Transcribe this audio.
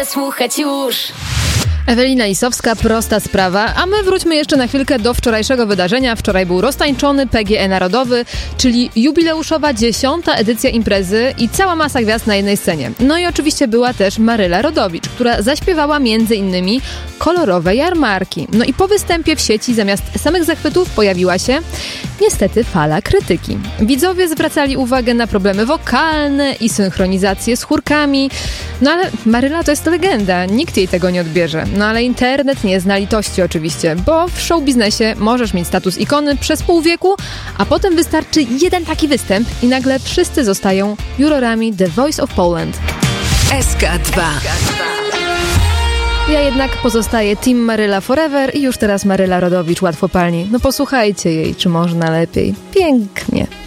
będę słuchać już. Ewelina Lisowska, prosta sprawa, a my wróćmy jeszcze na chwilkę do wczorajszego wydarzenia. Wczoraj był roztańczony PGE Narodowy, czyli jubileuszowa 10. edycja imprezy i cała masa gwiazd na jednej scenie. No i oczywiście była też Maryla Rodowicz, która zaśpiewała m.in. kolorowe jarmarki. No i po występie w sieci zamiast samych zachwytów pojawiła się niestety fala krytyki. Widzowie zwracali uwagę na problemy wokalne i synchronizację z chórkami. No ale Maryla to jest legenda, nikt jej tego nie odbierze. No ale internet nie zna litości oczywiście, bo w showbiznesie możesz mieć status ikony przez pół wieku, a potem wystarczy jeden taki występ i nagle wszyscy zostają jurorami The Voice of Poland. SK2. Ja jednak pozostaję Team Maryla Forever i już teraz Maryla Rodowicz łatwopalni. No posłuchajcie jej, czy można lepiej. Pięknie.